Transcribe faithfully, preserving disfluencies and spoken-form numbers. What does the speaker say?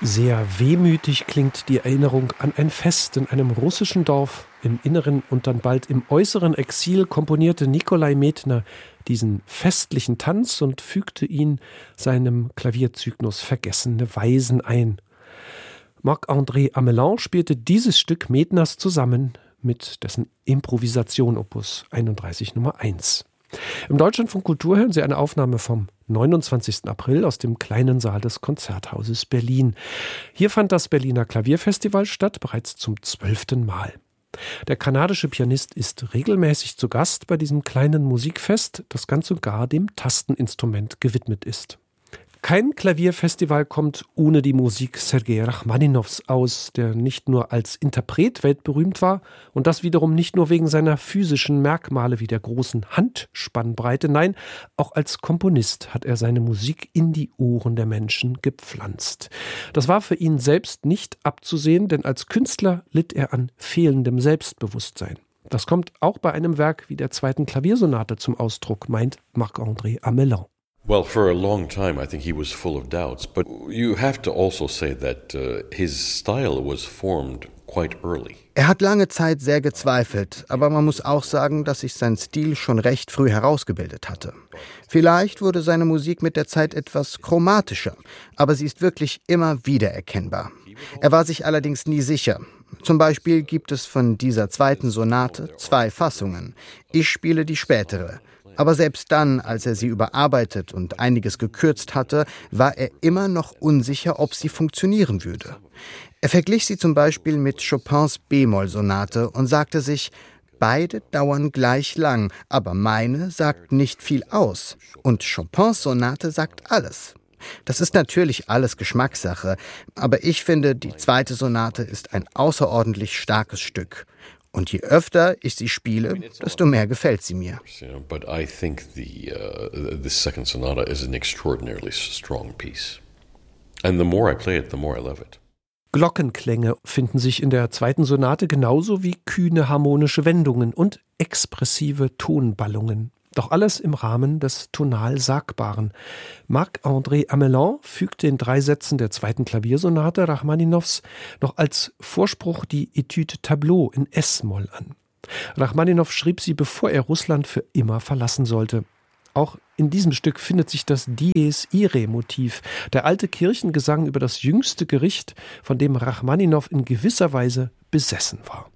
Sehr wehmütig klingt die Erinnerung an ein Fest in einem russischen Dorf im inneren und dann bald im äußeren Exil komponierte Nikolai Medtner diesen festlichen Tanz und fügte ihn seinem Klavierzyklus Vergessene Weisen ein. Marc-André Amelin spielte dieses Stück Medtners zusammen mit dessen Improvisation Opus einunddreißig Nummer eins. Im Deutschlandfunk Kultur hören Sie eine Aufnahme vom neunundzwanzigsten April aus dem kleinen Saal des Konzerthauses Berlin. Hier fand das Berliner Klavierfestival statt, bereits zum zwölften Mal. Der kanadische Pianist ist regelmäßig zu Gast bei diesem kleinen Musikfest, das ganz und gar dem Tasteninstrument gewidmet ist. Kein Klavierfestival kommt ohne die Musik Sergei Rachmaninows aus, der nicht nur als Interpret weltberühmt war und das wiederum nicht nur wegen seiner physischen Merkmale wie der großen Handspannbreite, nein, auch als Komponist hat er seine Musik in die Ohren der Menschen gepflanzt. Das war für ihn selbst nicht abzusehen, denn als Künstler litt er an fehlendem Selbstbewusstsein. Das kommt auch bei einem Werk wie der zweiten Klaviersonate zum Ausdruck, meint Marc-André Amelin. Well, for a long time, I think he was full of doubts. But you have to also say that uh, his style was formed quite early. Er hat lange Zeit sehr gezweifelt, aber man muss auch sagen, dass sich sein Stil schon recht früh herausgebildet hatte. Vielleicht wurde seine Musik mit der Zeit etwas chromatischer, aber sie ist wirklich immer wieder erkennbar. Er war sich allerdings nie sicher. Zum Beispiel gibt es von dieser zweiten Sonate zwei Fassungen. Ich spiele die spätere. Aber selbst dann, als er sie überarbeitet und einiges gekürzt hatte, war er immer noch unsicher, ob sie funktionieren würde. Er verglich sie zum Beispiel mit Chopins B-Moll-Sonate und sagte sich, beide dauern gleich lang, aber meine sagt nicht viel aus. Und Chopins Sonate sagt alles. Das ist natürlich alles Geschmackssache, aber ich finde, die zweite Sonate ist ein außerordentlich starkes Stück. Und je öfter ich sie spiele, desto mehr gefällt sie mir. But I think the uh, the second sonata is an extraordinarily strong piece. And the more I play it, the more I love it. Glockenklänge finden sich in der zweiten Sonate genauso wie kühne harmonische Wendungen und expressive Tonballungen. Doch alles im Rahmen des tonal Sagbaren. Marc-André Amelin fügt den drei Sätzen der zweiten Klaviersonate Rachmaninows noch als Vorspruch die Etude Tableau in S-Moll an. Rachmaninow schrieb sie, bevor er Russland für immer verlassen sollte. Auch in diesem Stück findet sich das Dies Irae-Motiv, der alte Kirchengesang über das jüngste Gericht, von dem Rachmaninow in gewisser Weise besessen war.